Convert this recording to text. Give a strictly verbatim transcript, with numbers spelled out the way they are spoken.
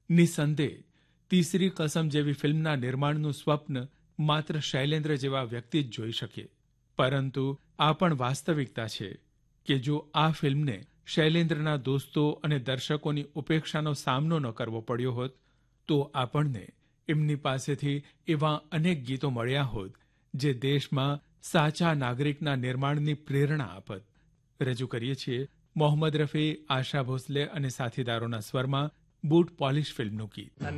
નિસંદેહ તીસરી કસમ જેવી ફિલ્મના નિર્માણનું સ્વપ્ન માત્ર શૈલેન્દ્ર જેવા વ્યક્તિ જ જોઈ શકે, પરંતુ આ પણ વાસ્તવિકતા છે કે જો આ ફિલ્મને શૈલેન્દ્રના દોસ્તો અને દર્શકોની ઉપેક્ષાનો સામનો ન કરવો પડ્યો હોત તો આપણને એમની પાસેથી એવા અનેક ગીતો મળ્યા હોત જે દેશમાં સાચા નાગરિકના નિર્માણની પ્રેરણા આપત. રજૂ કરીએ છીએ મોહમ્મદ રફી, આશા ભોસલે અને સાથીદારોના સ્વરમાં બૂટ પોલિશ ફિલ્મનું ગીત.